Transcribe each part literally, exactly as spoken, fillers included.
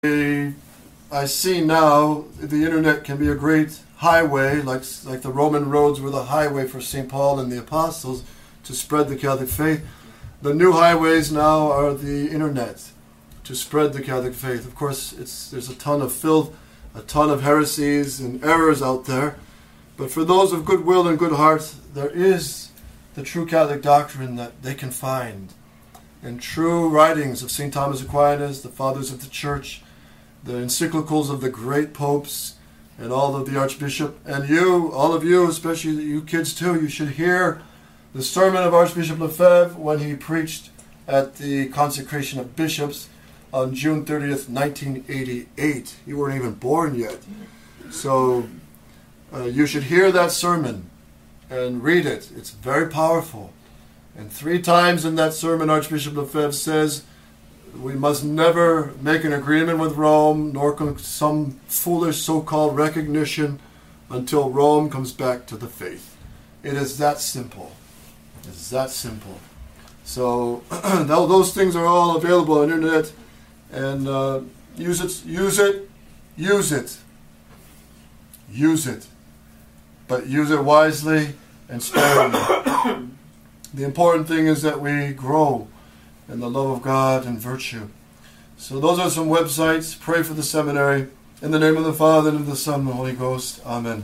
I see now the internet can be a great highway, like like the Roman roads were the highway for Saint Paul and the apostles to spread the Catholic faith. The new highways now are the internet to spread the Catholic faith. Of course, it's there's a ton of filth, a ton of heresies and errors out there, but for those of good will and good heart, there is the true Catholic doctrine that they can find. And true writings of Saint Thomas Aquinas, the Fathers of the Church, the encyclicals of the great popes, and all of the Archbishop, and you, all of you, especially you kids too, you should hear the sermon of Archbishop Lefebvre when he preached at the consecration of bishops on June thirtieth, nineteen eighty-eight. You weren't even born yet. So uh, you should hear that sermon and read it. It's very powerful. And three times in that sermon, Archbishop Lefebvre says, we must never make an agreement with Rome, nor some foolish so-called recognition until Rome comes back to the faith. It is that simple. It's that simple. So those things are all available on the internet, and uh, use it, use it, use it, use it, but use it wisely and sparingly. The important thing is that we grow in the love of God and virtue. So those are some websites. Pray for the seminary. In the name of the Father, and of the Son, and the Holy Ghost. Amen.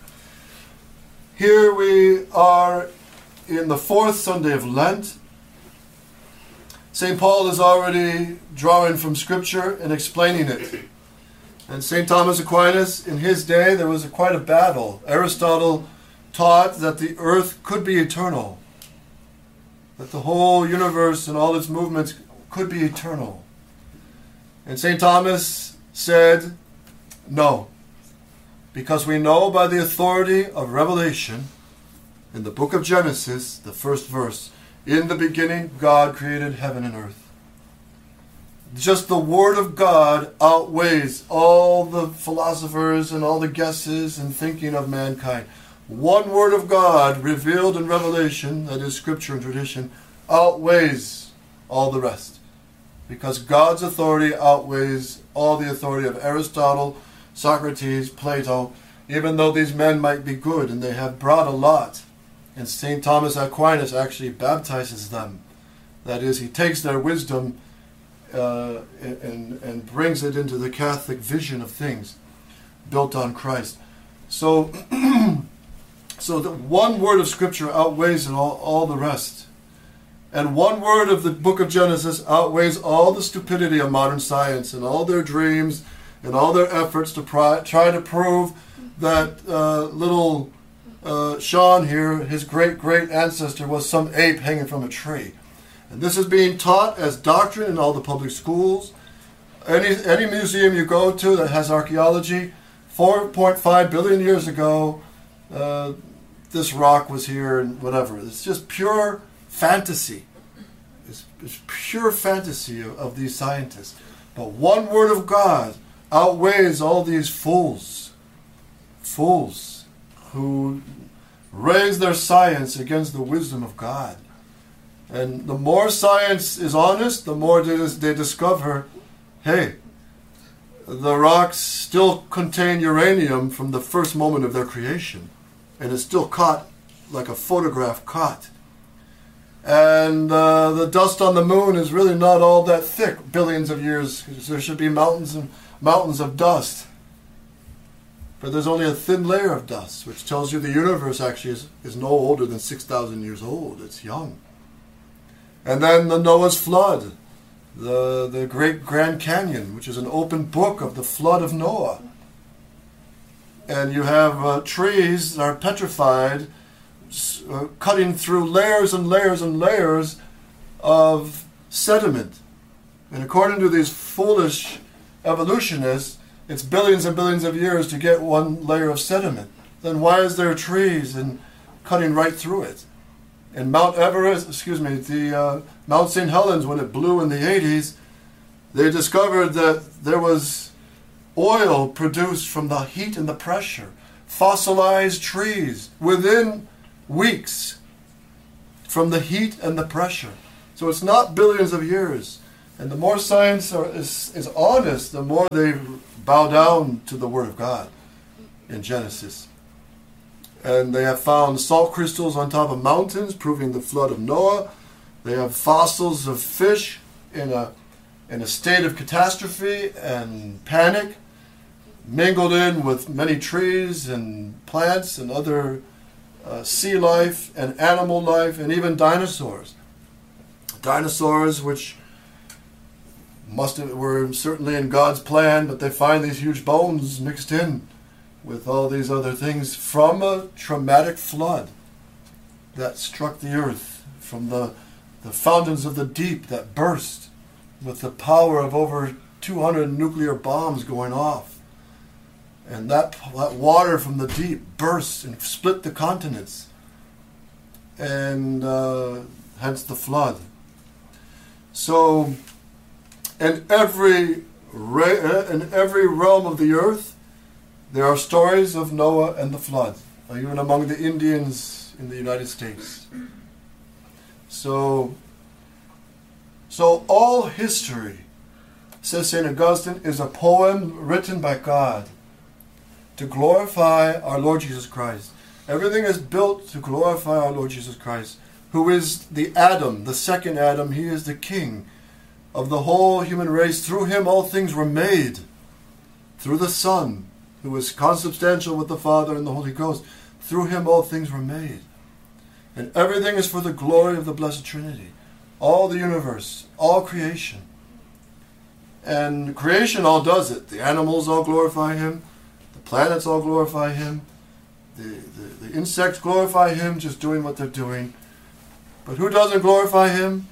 Here we are in the fourth Sunday of Lent. Saint Paul is already drawing from Scripture and explaining it. And Saint Thomas Aquinas, in his day, there was a, quite a battle. Aristotle taught that the earth could be eternal, that the whole universe and all its movements could be eternal. And Saint Thomas said, no, because we know by the authority of Revelation, in the book of Genesis, the first verse, in the beginning God created heaven and earth. Just the Word of God outweighs all the philosophers and all the guesses and thinking of mankind. One Word of God revealed in Revelation, that is Scripture and tradition, outweighs all the rest. Because God's authority outweighs all the authority of Aristotle, Socrates, Plato, even though these men might be good and they have brought a lot. And Saint Thomas Aquinas actually baptizes them. That is, he takes their wisdom uh, and, and brings it into the Catholic vision of things built on Christ. So, so the one word of Scripture outweighs all, all the rest. And one word of the book of Genesis outweighs all the stupidity of modern science and all their dreams and all their efforts to pry, try to prove that uh, little uh, Sean here, his great-great ancestor, was some ape hanging from a tree. And this is being taught as doctrine in all the public schools. Any, any museum you go to that has archaeology, four point five billion years ago, uh, this rock was here and whatever. It's just pure fantasy. It's, it's pure fantasy of, of these scientists. But one word of God outweighs all these fools. Fools who raise their science against the wisdom of God. And the more science is honest, the more they, they discover, hey, the rocks still contain uranium from the first moment of their creation. And it's still caught like a photograph caught. And uh, the dust on the moon is really not all that thick, billions of years. There should be mountains and mountains of dust. But there's only a thin layer of dust, which tells you the universe actually is, is no older than six thousand years old. It's young. And then the Noah's flood, the, the Great Grand Canyon, which is an open book of the flood of Noah. And you have uh, trees that are petrified, Uh, cutting through layers and layers and layers of sediment. And according to these foolish evolutionists, it's billions and billions of years to get one layer of sediment. Then why is there trees and cutting right through it? And Mount Everest, excuse me, the uh, Mount Saint Helens, when it blew in the eighties, they discovered that there was oil produced from the heat and the pressure, fossilized trees within weeks from the heat and the pressure. So it's not billions of years. And the more science are, is, is honest, the more they bow down to the Word of God in Genesis. And they have found salt crystals on top of mountains, proving the flood of Noah. They have fossils of fish in a in a state of catastrophe and panic, mingled in with many trees and plants and other uh, sea life and animal life and even dinosaurs. Dinosaurs which must have, were certainly in God's plan, but they find these huge bones mixed in with all these other things from a traumatic flood that struck the earth, from the, the fountains of the deep that burst with the power of over two hundred nuclear bombs going off. And that, that water from the deep burst and split the continents, and uh, hence the flood. So, in every, ra- in every realm of the earth, there are stories of Noah and the flood, even among the Indians in the United States. So, so all history, says Saint Augustine, is a poem written by God to glorify our Lord Jesus Christ. Everything is built to glorify our Lord Jesus Christ, who is the Adam, the second Adam. He is the King of the whole human race. Through him all things were made. Through the Son, who is consubstantial with the Father and the Holy Ghost, through him all things were made. And everything is for the glory of the Blessed Trinity. All the universe, all creation. And creation all does it. The animals all glorify him. The planets all glorify him. The, the, the insects glorify him, just doing what they're doing. But who doesn't glorify him?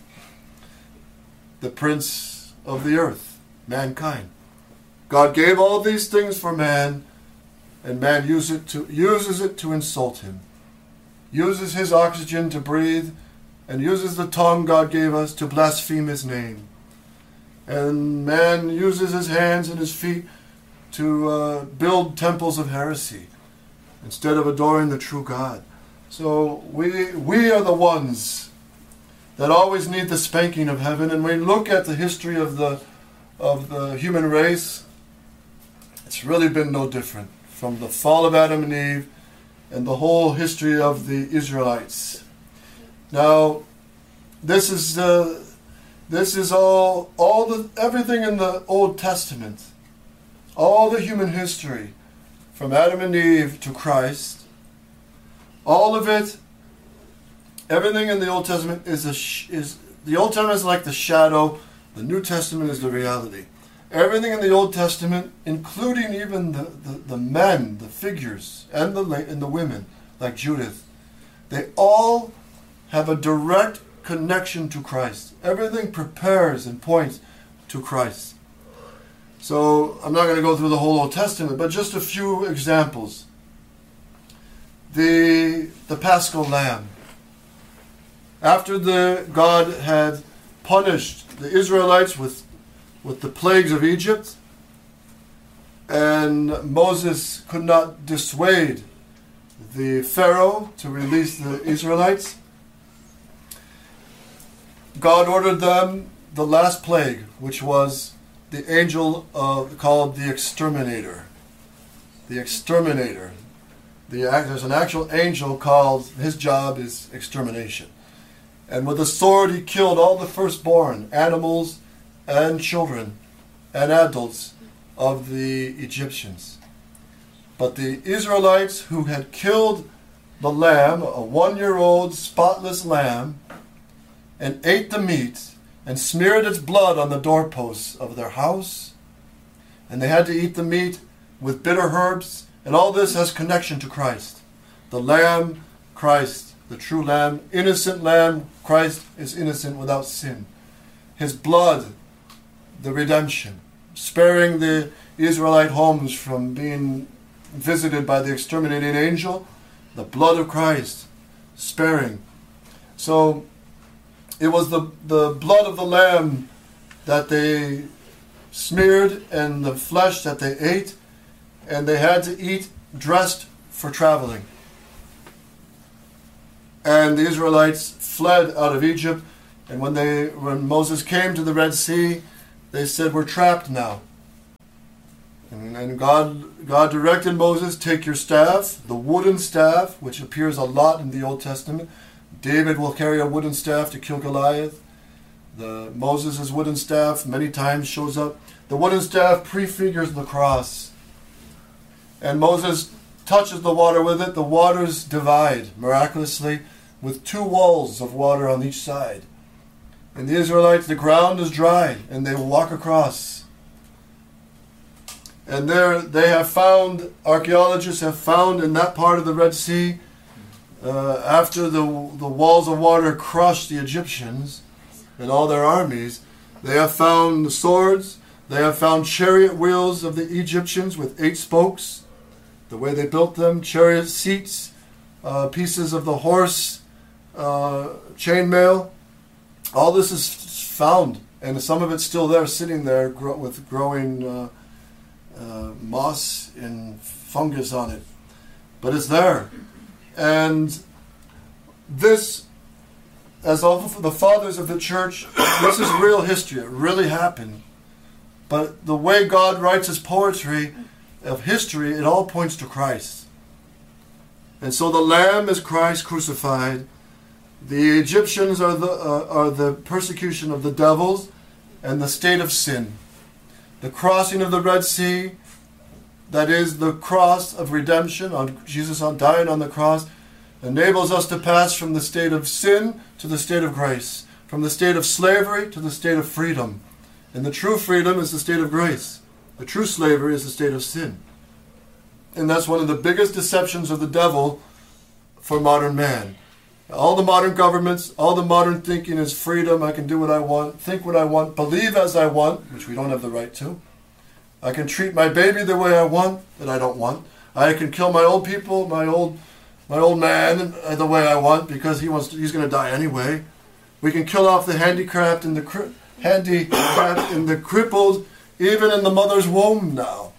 The prince of the earth, mankind. God gave all these things for man, and man use it to, uses it to insult him. Uses his oxygen to breathe, and uses the tongue God gave us to blaspheme his name. And man uses his hands and his feet to uh, build temples of heresy instead of adoring the true God. So we we are the ones that always need the spanking of heaven. And when we look at the history of the of the human race, it's really been no different from the fall of Adam and Eve and the whole history of the Israelites. Now, this is uh, this is all all the everything in the Old Testament, all the human history, from Adam and Eve to Christ. All of it, everything in the Old Testament is a sh- is the Old Testament is like the shadow. The New Testament is the reality. Everything in the Old Testament, including even the, the, the men, the figures, and the and the women, like Judith, they all have a direct connection to Christ. Everything prepares and points to Christ. So I'm not going to go through the whole Old Testament, but just a few examples. The the Paschal Lamb. After the God had punished the Israelites with with the plagues of Egypt, and Moses could not dissuade the Pharaoh to release the Israelites, God ordered them the last plague, which was the angel of, called the exterminator. The exterminator. The, there's an actual angel called, his job is extermination. And with a sword he killed all the firstborn, animals and children and adults of the Egyptians. But the Israelites who had killed the lamb, a one-year-old spotless lamb, and ate the meat and smeared its blood on the doorposts of their house, and they had to eat the meat with bitter herbs, and all this has connection to Christ. The Lamb, Christ, the true Lamb, innocent Lamb, Christ is innocent without sin. His blood, the redemption, sparing the Israelite homes from being visited by the exterminating angel, the blood of Christ, sparing. So it was the, the blood of the lamb that they smeared and the flesh that they ate, and they had to eat dressed for traveling. And the Israelites fled out of Egypt And when they, when Moses came to the Red Sea, they said, we're trapped now. And, and God, God directed Moses, take your staff, the wooden staff, which appears a lot in the Old Testament. David will carry a wooden staff to kill Goliath. The Moses' wooden staff many times shows up. The wooden staff prefigures the cross. And Moses touches the water with it. The waters divide miraculously with two walls of water on each side. And the Israelites, the ground is dry, and they walk across. And there they have found, archaeologists have found in that part of the Red Sea, uh, after the, the walls of water crushed the Egyptians and all their armies, they have found swords, they have found chariot wheels of the Egyptians with eight spokes, the way they built them, chariot seats, uh, pieces of the horse, uh, chainmail. All this is found, and some of it's still there, sitting there grow, with growing uh, uh, moss and fungus on it. But it's there. And this, as all the fathers of the church, this is real history. It really happened. But the way God writes his poetry of history, it all points to Christ. And so the Lamb is Christ crucified. The Egyptians are the uh, are the persecution of the devils and the state of sin. The crossing of the Red Sea, that is the cross of redemption, on Jesus on dying on the cross, enables us to pass from the state of sin to the state of grace, from the state of slavery to the state of freedom. And the true freedom is the state of grace. The true slavery is the state of sin. And that's one of the biggest deceptions of the devil for modern man. All the modern governments, all the modern thinking is freedom. I can do what I want, think what I want, believe as I want, which we don't have the right to. I can treat my baby the way I want, that I don't want. I can kill my old people, my old my old man the way I want, because he wants to, he's going to die anyway. We can kill off the handicapped and the cri- handicapped and the crippled, even in the mother's womb now,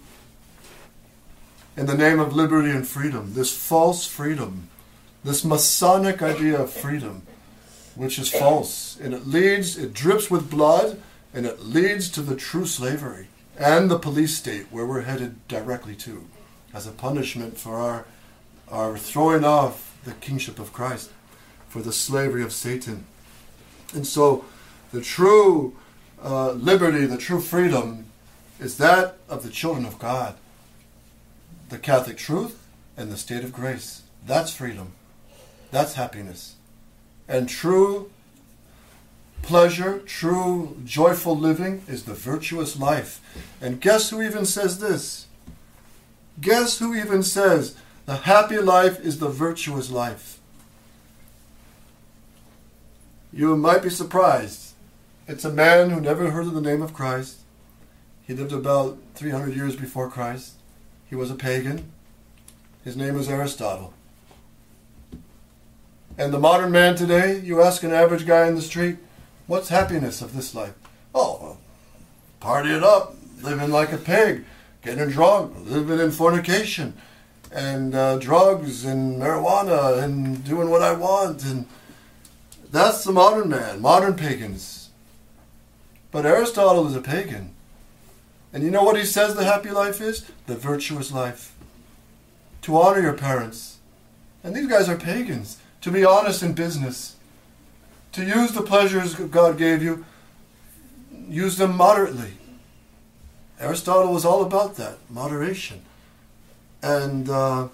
in the name of liberty and freedom. This false freedom. This Masonic idea of freedom, which is false. And it leads, it drips with blood, and it leads to the true slavery and the police state, where we're headed directly to, as a punishment for our, our throwing off the kingship of Christ, for the slavery of Satan. And so the true uh, liberty, the true freedom, is that of the children of God. The Catholic truth and the state of grace. That's freedom. That's happiness. And true pleasure, true joyful living is the virtuous life. And guess who even says this? Guess who even says the happy life is the virtuous life? You might be surprised. It's a man who never heard of the name of Christ. He lived about three hundred years before Christ. He was a pagan. His name was Aristotle. And the modern man today, you ask an average guy in the street, what's happiness of this life? Oh, well, party it up, living like a pig, getting drunk, living in fornication, and uh, drugs and marijuana, and doing what I want. And that's the modern man, modern pagans. But Aristotle is a pagan. And you know what he says the happy life is? The virtuous life. To honor your parents. And these guys are pagans. To be honest in business. To use the pleasures God gave you, use them moderately. Aristotle was all about that, moderation. And uh,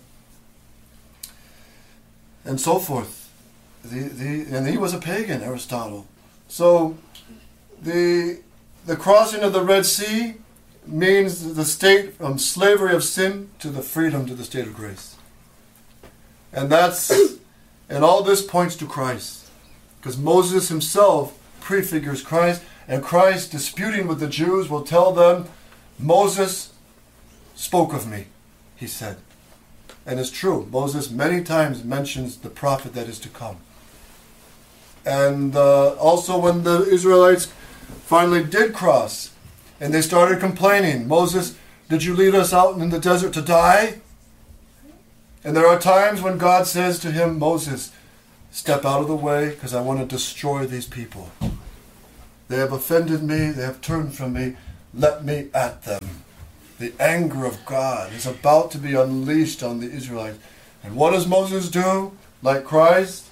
and so forth. The, the, and he was a pagan, Aristotle. So the the crossing of the Red Sea means the state from slavery of sin to the freedom to the state of grace. And that's and all this points to Christ. Because Moses himself prefigures Christ, and Christ, disputing with the Jews, will tell them, Moses spoke of me, he said. And it's true. Moses many times mentions the prophet that is to come. And uh, also when the Israelites finally did cross, and they started complaining, Moses, did you lead us out in the desert to die? And there are times when God says to him, Moses, step out of the way because I want to destroy these people. They have offended me. They have turned from me. Let me at them. The anger of God is about to be unleashed on the Israelites. And what does Moses do? Like Christ,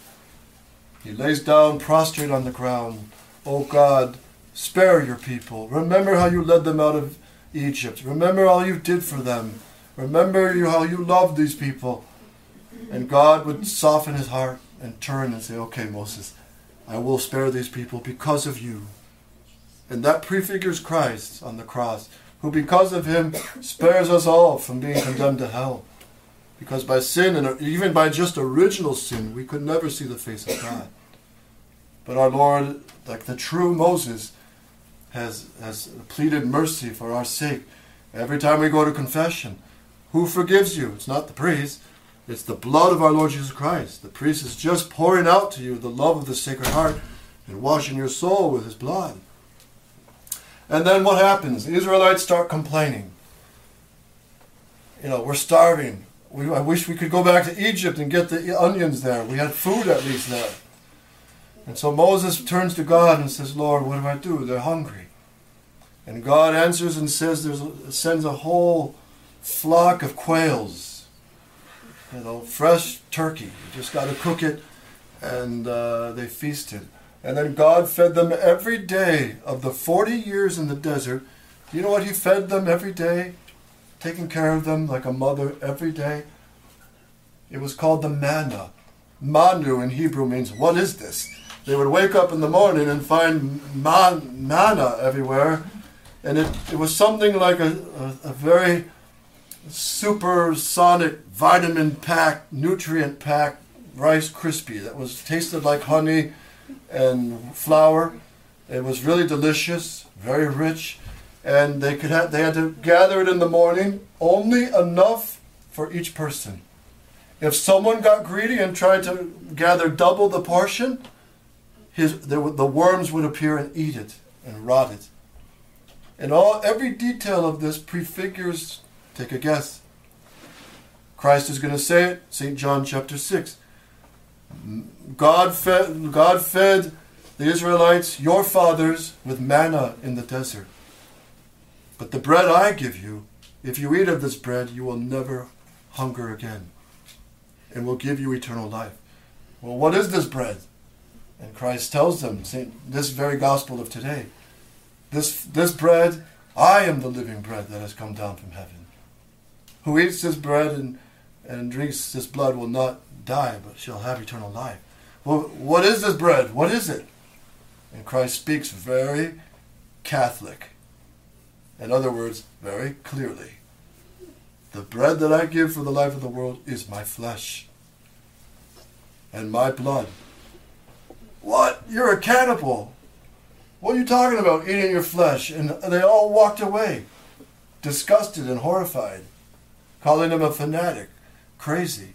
he lays down prostrate on the ground. Oh God, spare your people. Remember how you led them out of Egypt. Remember all you did for them. Remember you how you loved these people. And God would soften his heart and turn and say, okay, Moses, I will spare these people because of you. And that prefigures Christ on the cross, who because of him spares us all from being condemned to hell. Because by sin, and even by just original sin, we could never see the face of God. But our Lord, like the true Moses, has, has pleaded mercy for our sake. Every time we go to confession, who forgives you? It's not the priest. It's the blood of our Lord Jesus Christ. The priest is just pouring out to you the love of the Sacred Heart and washing your soul with his blood. And then what happens? The Israelites start complaining. You know, we're starving. We, I wish we could go back to Egypt and get the onions there. We had food at least there. And so Moses turns to God and says, Lord, what do I do? They're hungry. And God answers and says, there's a, sends a whole flock of quails. You know, fresh turkey. You just got to cook it. And uh, they feasted. And then God fed them every day of the forty years in the desert. Do you know what he fed them every day? Taking care of them like a mother every day. It was called the manna. Manu in Hebrew means, what is this? They would wake up in the morning and find man, manna everywhere. And it, it was something like a, a, a very supersonic, vitamin-packed, nutrient-packed Rice Krispie that was tasted like honey and flour. It was really delicious, very rich. And they could have, they had to gather it in the morning, only enough for each person. If someone got greedy and tried to gather double the portion, his, the, the worms would appear and eat it and rot it. And all every detail of this prefigures, take a guess. Christ is going to say it, Saint John chapter six. God fed, God fed the Israelites, your fathers, with manna in the desert. But the bread I give you, if you eat of this bread, you will never hunger again, and will give you eternal life. Well, what is this bread? And Christ tells them, this very gospel of today, this, this bread, I am the living bread that has come down from heaven. Who eats this bread and, and drinks this blood will not die, but shall have eternal life. Well, what is this bread? What is it? And Christ speaks very Catholic. In other words, very clearly. The bread that I give for the life of the world is my flesh and my blood. What? You're a cannibal. What are you talking about, eating your flesh? And they all walked away, disgusted and horrified, calling him a fanatic, crazy.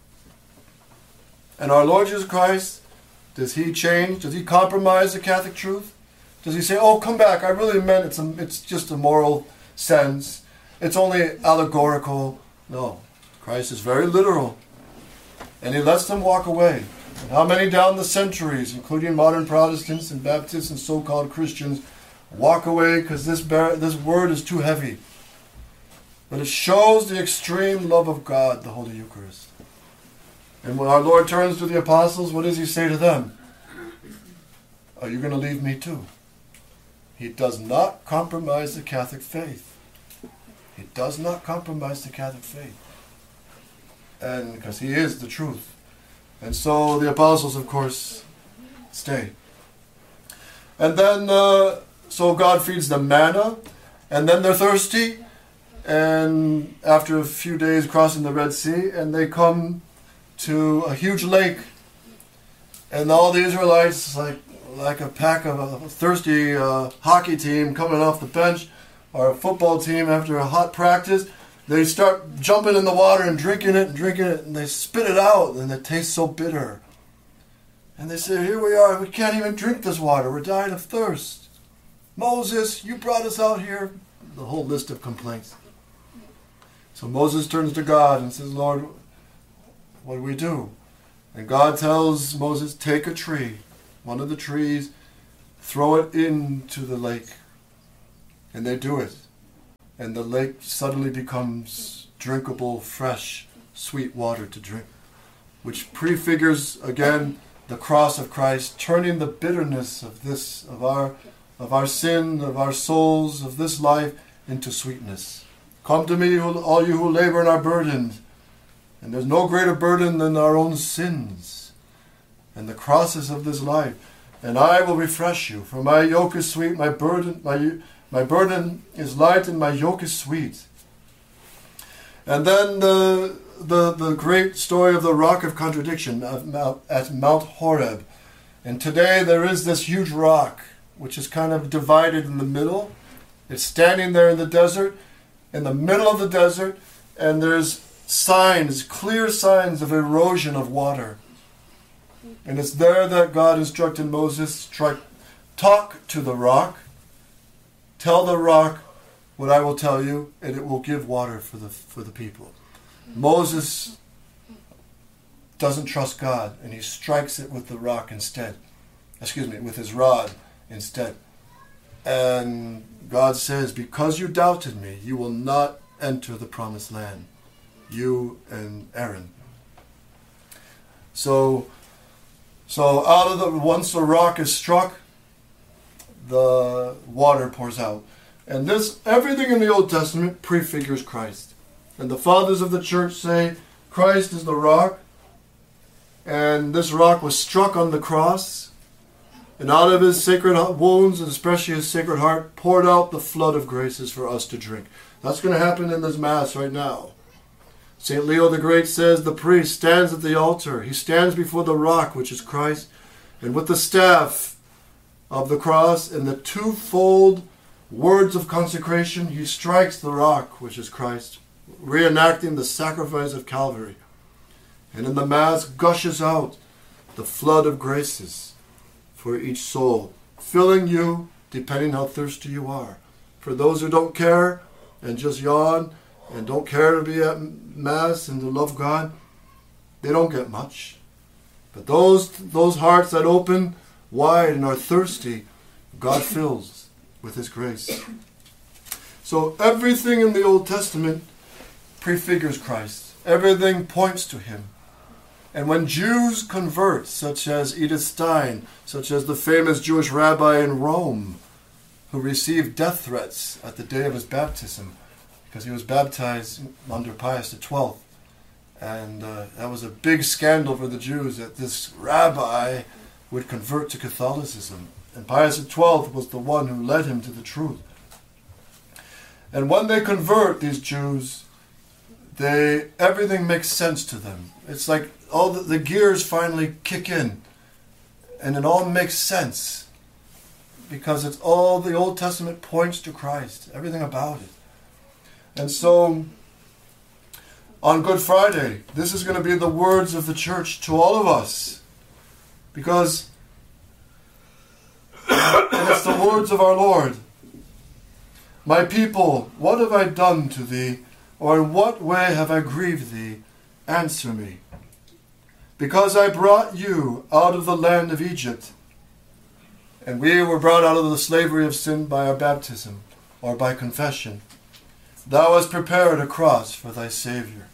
And our Lord Jesus Christ, does he change? Does he compromise the Catholic truth? Does he say, oh, come back, I really meant it's, a, it's just a moral sense. It's only allegorical. No, Christ is very literal. And he lets them walk away. And how many down the centuries, including modern Protestants and Baptists and so-called Christians, walk away because this, bar- this word is too heavy. But it shows the extreme love of God, the Holy Eucharist. And when our Lord turns to the apostles, what does he say to them? Are you going to leave me too? He does not compromise the Catholic faith. He does not compromise the Catholic faith. And because he is the truth. And so the apostles, of course, stay. And then, uh, so God feeds them manna, and then they're thirsty, and after a few days crossing the Red Sea, and they come to a huge lake, and all the Israelites, like like a pack of a thirsty uh, hockey team coming off the bench, or a football team after a hot practice, they start jumping in the water and drinking it and drinking it, and they spit it out, and it tastes so bitter. And they say, here we are, we can't even drink this water, we're dying of thirst. Moses, you brought us out here. The whole list of complaints. So Moses turns to God and says, Lord, what do we do? And God tells Moses, take a tree, one of the trees, throw it into the lake. And they do it. And the lake suddenly becomes drinkable, fresh, sweet water to drink, which prefigures, again, the cross of Christ, turning the bitterness of this, of our, of our sin, of our souls, of this life, into sweetness. Come to me, all you who labor and are burdened. And there's no greater burden than our own sins and the crosses of this life. And I will refresh you, for my yoke is sweet, my burden, my, my burden is light, and my yoke is sweet. And then the, the, the great story of the rock of contradiction at Mount, at Mount Horeb. And today there is this huge rock, which is kind of divided in the middle. It's standing there in the desert, in the middle of the desert, and there's signs, clear signs of erosion of water. And it's there that God instructed Moses, strike, talk to the rock, tell the rock what I will tell you, and it will give water for the for the people. Moses doesn't trust God, and he strikes it with the rock instead. Excuse me, with his rod instead. And God says, because you doubted me, you will not enter the promised land. You and Aaron. So, so out of the once the rock is struck, the water pours out. And this, everything in the Old Testament prefigures Christ. And the fathers of the church say, Christ is the rock, and this rock was struck on the cross, and out of his sacred wounds, and especially his sacred heart, poured out the flood of graces for us to drink. That's going to happen in this Mass right now. Saint Leo the Great says, the priest stands at the altar. He stands before the rock, which is Christ, and with the staff of the cross and the twofold words of consecration, he strikes the rock, which is Christ, reenacting the sacrifice of Calvary. And in the Mass gushes out the flood of graces for each soul, filling you depending how thirsty you are. For those who don't care and just yawn and don't care to be at Mass and to love God, they don't get much. But those those hearts that open wide and are thirsty, God fills with his grace. So everything in the Old Testament prefigures Christ. Everything points to him. And when Jews convert, such as Edith Stein, such as the famous Jewish rabbi in Rome, who received death threats at the day of his baptism, because he was baptized under Pius the twelfth. And uh, that was a big scandal for the Jews that this rabbi would convert to Catholicism. And Pius the twelfth was the one who led him to the truth. And when they convert, these Jews, they everything makes sense to them. It's like all the, the gears finally kick in, and it all makes sense, because it's all the Old Testament points to Christ, everything about it. And so, on Good Friday, this is going to be the words of the church to all of us, because and it's the words of our Lord. My people, what have I done to thee, or in what way have I grieved thee? Answer me. Because I brought you out of the land of Egypt, and we were brought out of the slavery of sin by our baptism, or by confession, thou hast prepared a cross for thy Savior.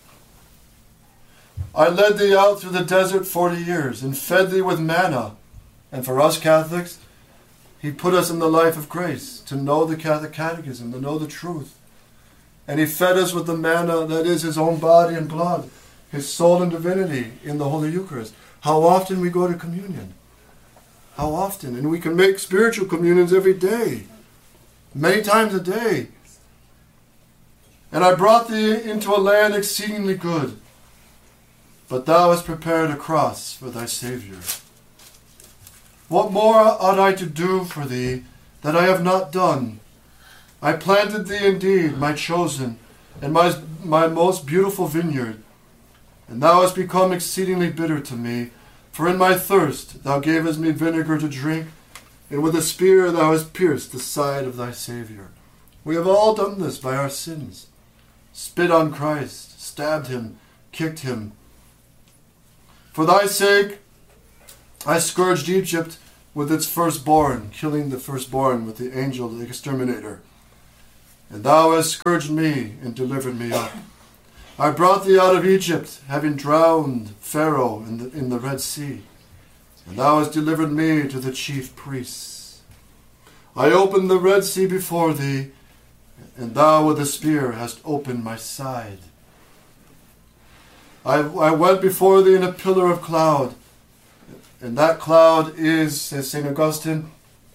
I led thee out through the desert forty years, and fed thee with manna. And for us Catholics, he put us in the life of grace, to know the Catholic Catechism, to know the truth. And he fed us with the manna that is his own body and blood, his soul and divinity in the Holy Eucharist. How often we go to communion. How often. And we can make spiritual communions every day. Many times a day. And I brought thee into a land exceedingly good. But thou hast prepared a cross for thy Savior. What more ought I to do for thee that I have not done? I planted thee indeed, my chosen, and my, my most beautiful vineyard. And thou hast become exceedingly bitter to me, for in my thirst thou gavest me vinegar to drink, and with a spear thou hast pierced the side of thy Savior. We have all done this by our sins. Spit on Christ, stabbed him, kicked him, For thy sake I scourged Egypt with its firstborn, killing the firstborn with the angel, the exterminator. And thou hast scourged me and delivered me up. I brought thee out of Egypt, having drowned Pharaoh in the, in the Red Sea. And thou hast delivered me to the chief priests. I opened the Red Sea before thee, and thou with a spear hast opened my side. I, I went before thee in a pillar of cloud, and that cloud is, says Saint Augustine,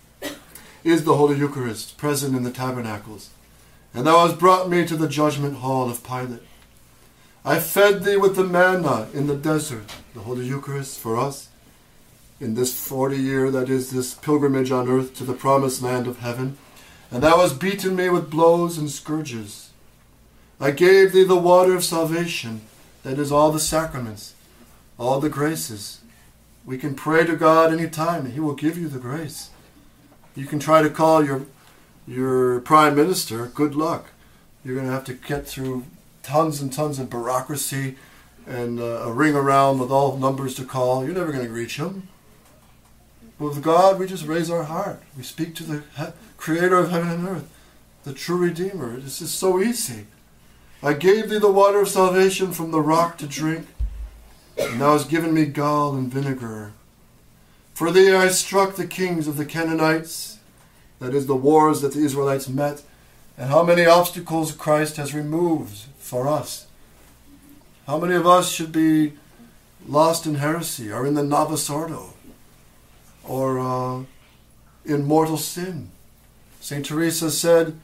is the Holy Eucharist, present in the tabernacles. And thou hast brought me to the judgment hall of Pilate. I fed thee with the manna in the desert, the Holy Eucharist for us, in this forty year, that is this pilgrimage on earth to the promised land of heaven. And thou hast beaten me with blows and scourges. I gave thee the water of salvation, that is all the sacraments, all the graces. We can pray to God any time, and He will give you the grace. You can try to call your your prime minister, good luck. You're going to have to get through tons and tons of bureaucracy and uh, a ring around with all numbers to call. You're never going to reach him. But with God, we just raise our heart. We speak to the he- Creator of heaven and earth, the true Redeemer. It's just so easy. I gave thee the water of salvation from the rock to drink, and thou hast given me gall and vinegar. For thee I struck the kings of the Canaanites, that is, the wars that the Israelites met, and how many obstacles Christ has removed for us. How many of us should be lost in heresy, or in the novice ordo, or uh, in mortal sin? Saint Teresa said,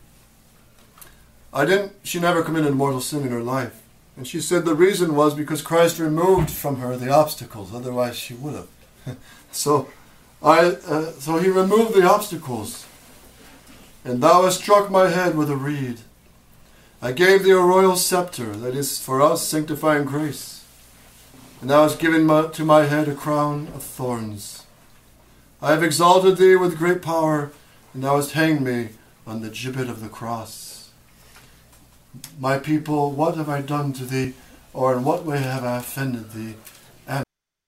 I didn't, she never committed mortal sin in her life. And she said the reason was because Christ removed from her the obstacles, otherwise she would have. so, I, uh, so he removed the obstacles. And thou hast struck my head with a reed. I gave thee a royal scepter, that is for us sanctifying grace. And thou hast given my, to my head a crown of thorns. I have exalted thee with great power, and thou hast hanged me on the gibbet of the cross. My people, what have I done to thee, or in what way have I offended thee,